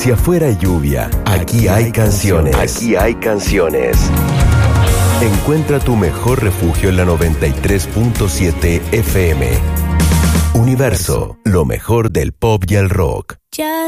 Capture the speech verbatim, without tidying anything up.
Si afuera hay lluvia, aquí hay canciones. Aquí hay canciones. Encuentra tu mejor refugio en la noventa y tres punto siete F M. Universo, lo mejor del pop y el rock. Ya